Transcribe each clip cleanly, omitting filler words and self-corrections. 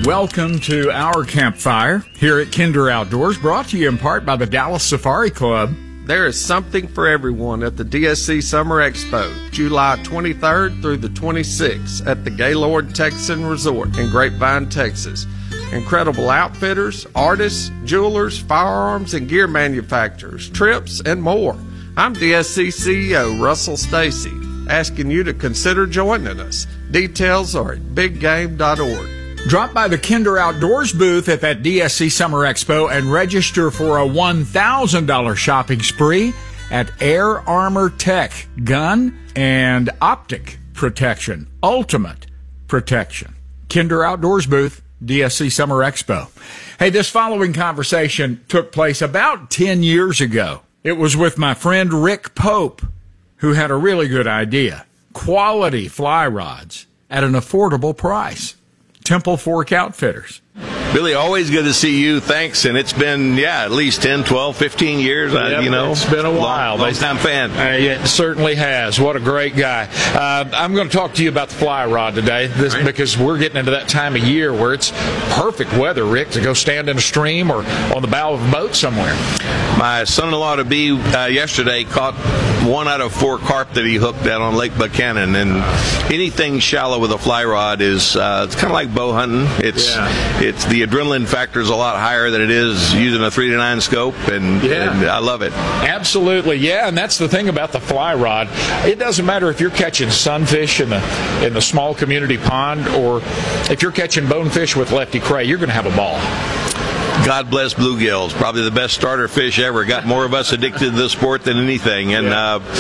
Welcome to our campfire here at Kinder Outdoors, brought to you in part by the Dallas Safari Club. There is something for everyone at the DSC Summer Expo, July 23rd through the 26th at the Gaylord Texan Resort in Grapevine, Texas. Incredible outfitters, artists, jewelers, firearms, and gear manufacturers, trips, and more. I'm DSC CEO Russell Stacy, asking you to consider joining us. Details are at biggame.org. Drop by the Kinder Outdoors booth at that DSC Summer Expo and register for a $1,000 shopping spree at Air Armor Tech Gun and Optic Protection, Ultimate Protection. Kinder Outdoors booth, DSC Summer Expo. Hey, this following conversation took place about 10 years ago. It was with my friend Rick Pope, who had a really good idea. Quality fly rods at an affordable price. Temple Fork Outfitters. Billy, always good to see you. Thanks. And it's been, at least 10, 12, 15 years. It's been a while. Long-time fan. It certainly has. What a great guy. I'm going to talk to you about the fly rod today because we're getting into that time of year where it's perfect weather, Rick, to go stand in a stream or on the bow of a boat somewhere. My son-in-law-to-be yesterday caught 1 out of 4 carp that he hooked out on Lake Buchanan. And anything shallow with a fly rod is it's kind of like bow hunting. It's the adrenaline factor is a lot higher than it is using a 3-9 scope, and I love it. Absolutely, yeah, and that's the thing about the fly rod. It doesn't matter if you're catching sunfish in the small community pond or if you're catching bonefish with Lefty Cray, you're going to have a ball. God bless bluegills. Probably the best starter fish ever. Got more of us addicted to the sport than anything. And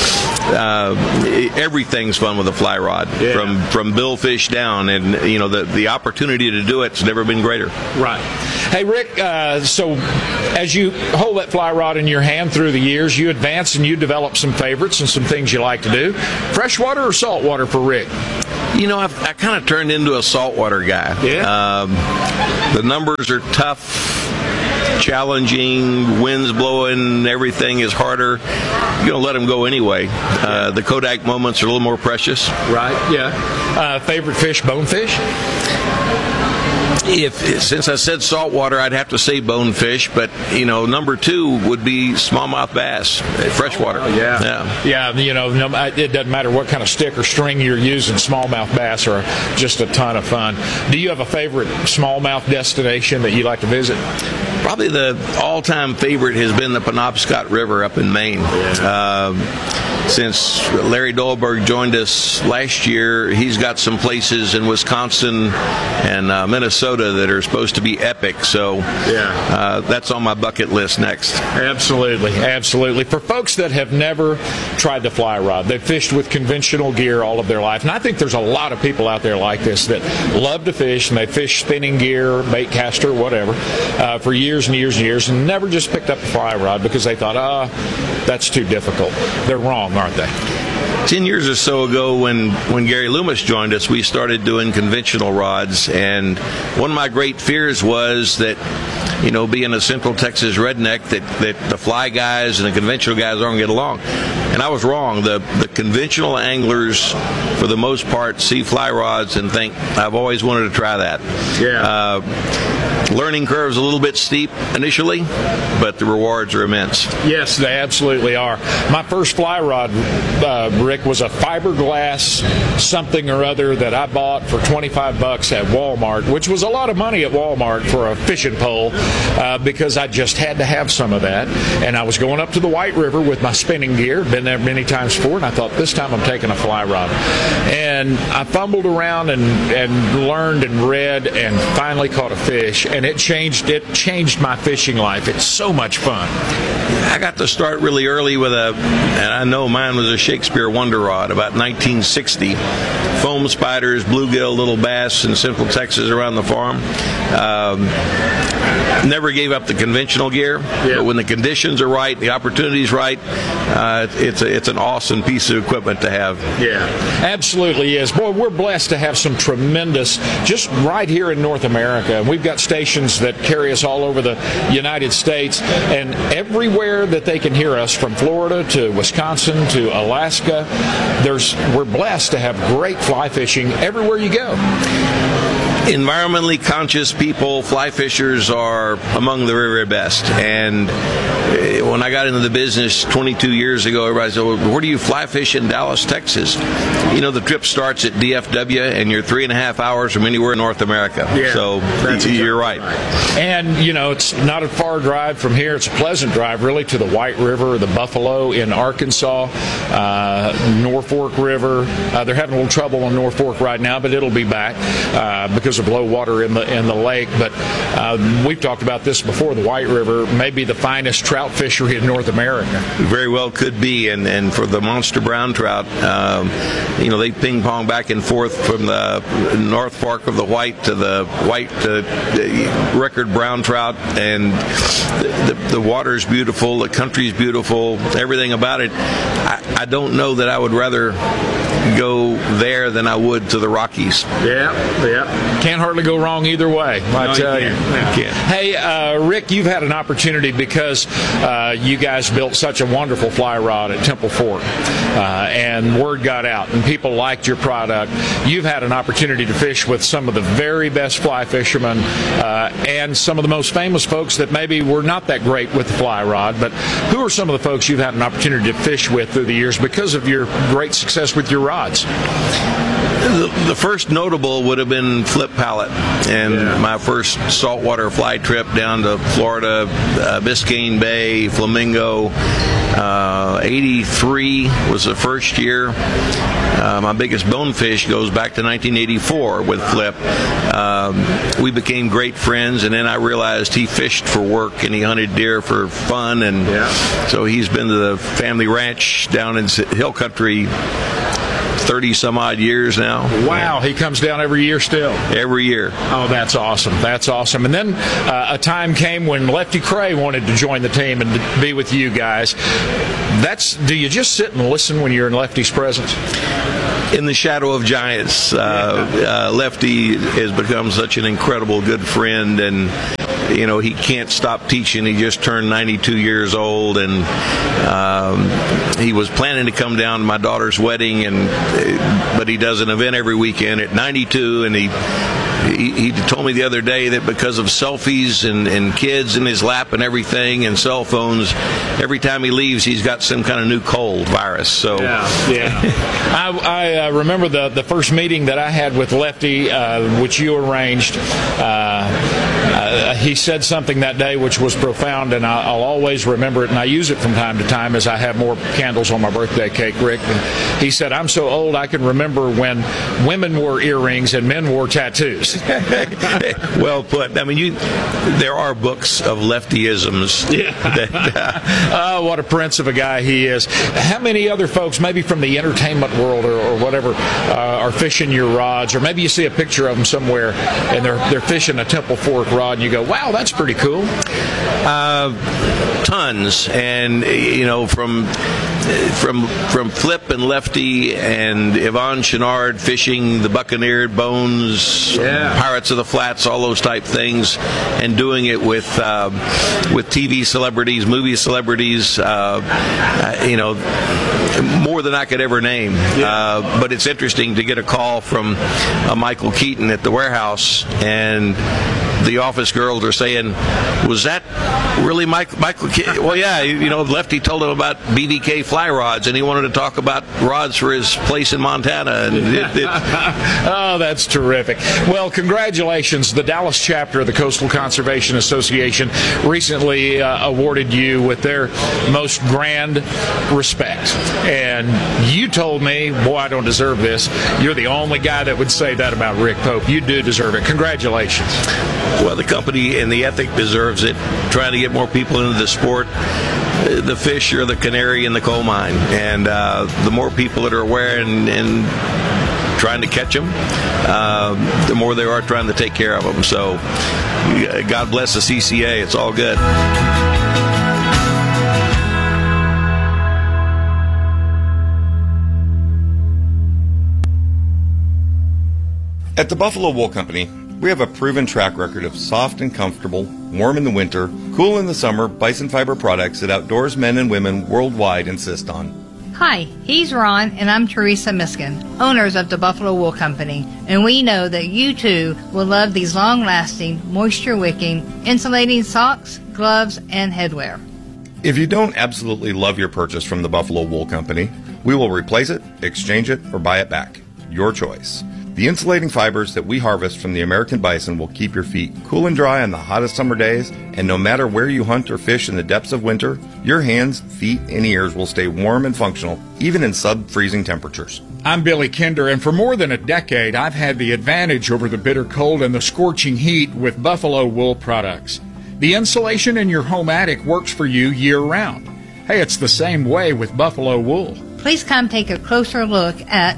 everything's fun with a fly rod, from billfish down. And the opportunity to do it's never been greater. Right. Hey, Rick. So as you hold that fly rod in your hand through the years, you advance and you develop some favorites and some things you like to do. Freshwater or saltwater for Rick? I kind of turned into a saltwater guy. Yeah. The numbers are tough, challenging, winds blowing, everything is harder. You're going to let them go anyway. The Kodak moments are a little more precious. Right, yeah. Favorite fish, bonefish? Since I said saltwater, I'd have to say bonefish, but number 2 would be smallmouth bass, freshwater. It doesn't matter what kind of stick or string you're using. Smallmouth bass are just a ton of fun. Do you have a favorite smallmouth destination that you like to visit? Probably the all-time favorite has been the Penobscot River up in Maine. Since Larry Dahlberg joined us last year, he's got some places in Wisconsin and Minnesota that are supposed to be epic. So that's on my bucket list next. Absolutely. For folks that have never tried the fly rod, they've fished with conventional gear all of their life. And I think there's a lot of people out there like this that love to fish, and they fish spinning gear, bait caster, whatever, for years and years and years, and never just picked up a fly rod because they thought, that's too difficult. They're wrong, aren't they? 10 years or so ago when Gary Loomis joined us, we started doing conventional rods, and one of my great fears was that being a Central Texas redneck, that the fly guys and the conventional guys aren't going to get along. And I was wrong. The conventional anglers, for the most part, see fly rods and think, I've always wanted to try that. Learning curve's a little bit steep initially, but the rewards are immense. Yes, they absolutely are. My first fly rod, Rick, was a fiberglass something or other that I bought for $25 at Walmart, which was a lot of money at Walmart for a fishing pole, because I just had to have some of that. And I was going up to the White River with my spinning gear, been there many times before, and I thought, this time I'm taking a fly rod. And I fumbled around and learned and read and finally caught a fish, and it changed my fishing life. It's so much fun. I got to start really early with and I know mine was a Shakespeare Wonder Rod, about 1960. Foam spiders, bluegill, little bass in Central Texas around the farm. Never gave up the conventional gear, but when the conditions are right, the opportunity's right, it's an awesome piece of equipment to have. Yeah, absolutely is. Boy, we're blessed to have some tremendous, just right here in North America. We've got stations that carry us all over the United States, and everywhere that they can hear us, from Florida to Wisconsin to Alaska, we're blessed to have great fly fishing everywhere you go. environmentally conscious people, fly fishers, are among the very, very best. And when I got into the business 22 years ago, everybody said, well, where do you fly fish in Dallas, Texas? You know, the trip starts at DFW, and you're 3.5 hours from anywhere in North America. Yeah, so you're right. And, you know, it's not a far drive from here. It's a pleasant drive, really, to the White River, the Buffalo in Arkansas, Norfolk River. They're having a little trouble on Norfolk right now, but it'll be back because of low water in the lake. But we've talked about this before. The White River may be the finest trout fishery in North America. Very well could be. And for the monster brown trout, you know, they ping pong back and forth from the North Fork of the White to the White record brown trout, and the water's beautiful, the country's beautiful, everything about it. I don't know that I would rather go there than I would to the Rockies. Yeah. Can't hardly go wrong either way, I tell you. Can't. Hey, Rick, you've had an opportunity because you guys built such a wonderful fly rod at Temple Fork, and word got out, and people liked your product. You've had an opportunity to fish with some of the very best fly fishermen and some of the most famous folks that maybe were not that great with the fly rod, but who are some of the folks you've had an opportunity to fish with through the years because of your great success with your rods? The first notable would have been Flip Pallet, and my first saltwater fly trip down to Florida, Biscayne Bay, Flamingo. 83 was the first year. My biggest bonefish goes back to 1984 with Flip. We became great friends, and then I realized he fished for work and he hunted deer for fun, and so he's been to the family ranch down in Hill Country 30 some odd years now. Wow, he comes down every year still? Every year. Oh, that's awesome. That's awesome. And then a time came when Lefty Kreh wanted to join the team and to be with you guys. Do you just sit and listen when you're in Lefty's presence? In the shadow of giants, Lefty has become such an incredible good friend, and you know, he can't stop teaching. He just turned 92 years old, and he was planning to come down to my daughter's wedding, but he does an event every weekend at 92, and he told me the other day that because of selfies and kids in his lap and everything and cell phones, every time he leaves, he's got some kind of new cold virus. So I remember the first meeting that I had with Lefty, which you arranged. He said something that day which was profound, and I'll always remember it, and I use it from time to time as I have more candles on my birthday cake, Rick. And he said, I'm so old I can remember when women wore earrings and men wore tattoos. Well put. I mean, there are books of Leftyisms. Oh, what a prince of a guy he is. How many other folks, maybe from the entertainment world or whatever, are fishing your rods? Or maybe you see a picture of them somewhere and they're fishing a Temple Fork rod and you go, wow, that's pretty cool. Tons. And, you know, from Flip and Lefty and Yvonne Chenard fishing the Buccaneer, Bones, Pirates of the Flats, all those type things, and doing it with TV celebrities, movie celebrities, you know, more than I could ever name. But it's interesting to get a call from Michael Keaton at the warehouse, and the office girls are saying, was that really Michael Keaton? Well, yeah, you know, Lefty told him about BVK fly rods, and he wanted to talk about rods for his place in Montana. And oh, that's terrific. Well, congratulations. The Dallas chapter of the Coastal Conservation Association recently awarded you with their most grand respect. And you told me, boy, I don't deserve this. You're the only guy that would say that about Rick Pope. You do deserve it. Congratulations. Well, the company and the ethic deserves it. Trying to get more people into the sport. The fish are the canary in the coal mine, and the more people that are aware and trying to catch them, the more they are trying to take care of them. So God bless the CCA. It's all good. At the Buffalo Wool Company, we have a proven track record of soft and comfortable, warm in the winter, cool in the summer bison fiber products that outdoors men and women worldwide insist on. Hi, he's Ron, and I'm Teresa Miskin, owners of the Buffalo Wool Company, and we know that you too will love these long-lasting, moisture-wicking, insulating socks, gloves, and headwear. If you don't absolutely love your purchase from the Buffalo Wool Company, we will replace it, exchange it, or buy it back. Your choice. The insulating fibers that we harvest from the American bison will keep your feet cool and dry on the hottest summer days, and no matter where you hunt or fish in the depths of winter, your hands, feet, and ears will stay warm and functional, even in sub-freezing temperatures. I'm Billy Kinder, and for more than a decade, I've had the advantage over the bitter cold and the scorching heat with Buffalo Wool products. The insulation in your home attic works for you year-round. Hey, it's the same way with Buffalo Wool. Please come take a closer look at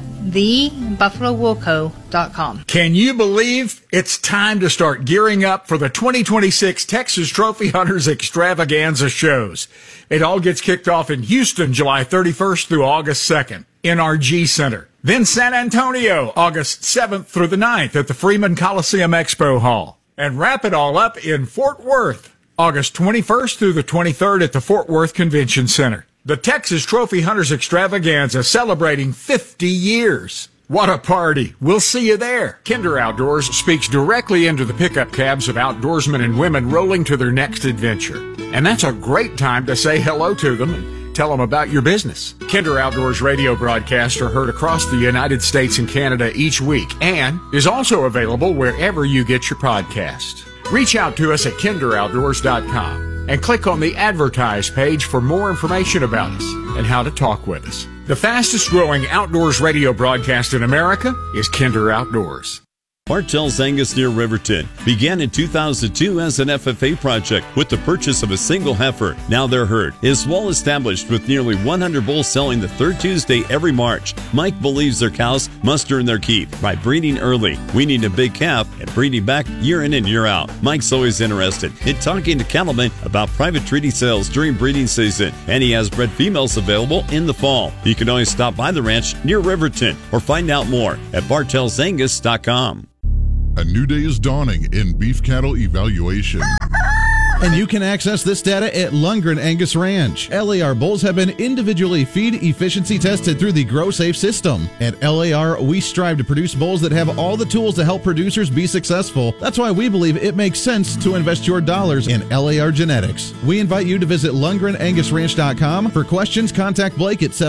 thebuffalowoolco.com. Can you believe it's time to start gearing up for the 2026 Texas Trophy Hunters Extravaganza shows? It all gets kicked off in Houston, July 31st through August 2nd, NRG Center. Then San Antonio, August 7th through the 9th at the Freeman Coliseum Expo Hall. And wrap it all up in Fort Worth, August 21st through the 23rd at the Fort Worth Convention Center. The Texas Trophy Hunters Extravaganza celebrating 50 years. What a party. We'll see you there. Kinder Outdoors speaks directly into the pickup cabs of outdoorsmen and women rolling to their next adventure. And that's a great time to say hello to them and tell them about your business. Kinder Outdoors radio broadcasts are heard across the United States and Canada each week and is also available wherever you get your podcasts. Reach out to us at kinderoutdoors.com. and click on the Advertise page for more information about us and how to talk with us. The fastest growing outdoors radio broadcast in America is Kinder Outdoors. Bartell's Angus near Riverton began in 2002 as an FFA project with the purchase of a single heifer. Now their herd is well established with nearly 100 bulls selling the third Tuesday every March. Mike believes their cows must earn their keep by breeding early, weaning a big calf, and breeding back year in and year out. Mike's always interested in talking to cattlemen about private treaty sales during breeding season, and he has bred females available in the fall. You can always stop by the ranch near Riverton or find out more at bartelsangus.com. A new day is dawning in beef cattle evaluation. And you can access this data at Lundgren Angus Ranch. LAR bulls have been individually feed efficiency tested through the GrowSafe system. At LAR, we strive to produce bulls that have all the tools to help producers be successful. That's why we believe it makes sense to invest your dollars in LAR genetics. We invite you to visit LundgrenAngusRanch.com. For questions, contact Blake at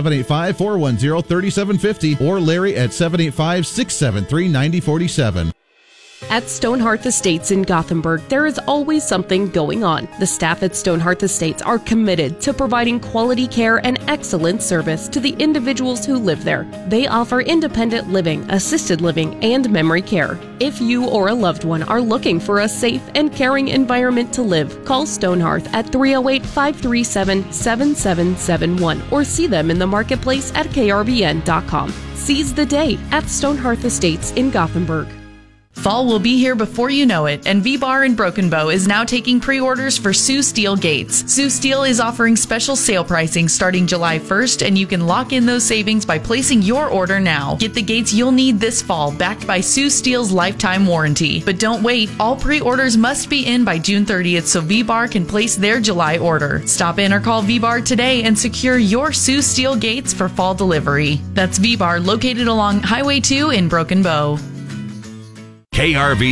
785-410-3750 or Larry at 785-673-9047. At Stonehearth Estates in Gothenburg, there is always something going on. The staff at Stonehearth Estates are committed to providing quality care and excellent service to the individuals who live there. They offer independent living, assisted living, and memory care. If you or a loved one are looking for a safe and caring environment to live, call Stonehearth at 308-537-7771 or see them in the marketplace at krvn.com. Seize the day at Stonehearth Estates in Gothenburg. Fall will be here before you know it, and V-Bar in Broken Bow is now taking pre-orders for Sioux Steel gates. Sioux Steel is offering special sale pricing starting July 1st, and you can lock in those savings by placing your order now. Get the gates you'll need this fall, backed by Sioux Steel's lifetime warranty. But don't wait, all pre-orders must be in by June 30th so V-Bar can place their July order. Stop in or call V-Bar today and secure your Sioux Steel gates for fall delivery. That's V-Bar, located along Highway 2 in Broken Bow. KRV